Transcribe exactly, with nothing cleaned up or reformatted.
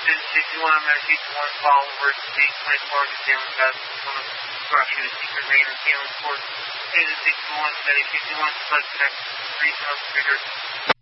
Station sixty-one, medication one, call over to the twenty-four, examine fast, structure, the secret main, and healing port. Station sixty-one, medication one, suspect, three, no trigger.